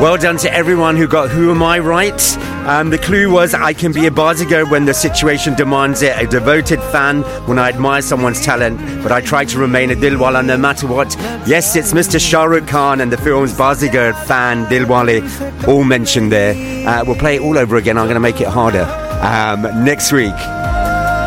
Well done to everyone who got Who Am I right. The clue was I can be a Bazigar when the situation demands it, a devoted fan when I admire someone's talent, but I try to remain a Dilwala no matter what. Yes, it's Mr. Shah Rukh Khan and the film's Bazigar fan, Dilwale, all mentioned there. We'll play it all over again. I'm going to make it harder next week.